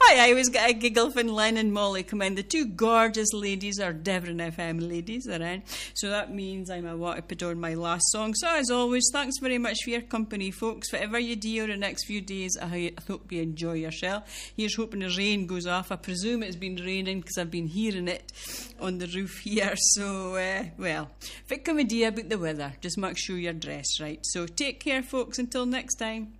I always get a giggle when Len and Molly come in. The two gorgeous ladies are Devon FM ladies, they're in. So that means I'm a want to put on my last song. So as always, thanks very much for your company, folks. Whatever you do over the next few days, I hope you enjoy yourself. Here's hoping the rain goes off. I presume it's been raining because I've been hearing it on the roof here. So, well, if it come a day about the weather, just make sure you're dressed right. So take care, folks. Until next time.